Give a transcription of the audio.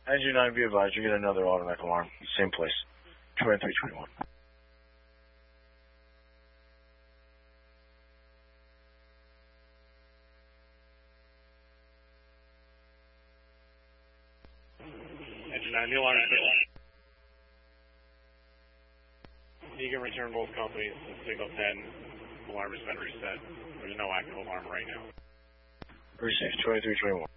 Engine 9, be advised, you get another automatic alarm. Same place. 2321. Engine 9, the alarm is still. You can return both companies to signal 10. Alarm has been reset. There's no active alarm right now. Received 2321.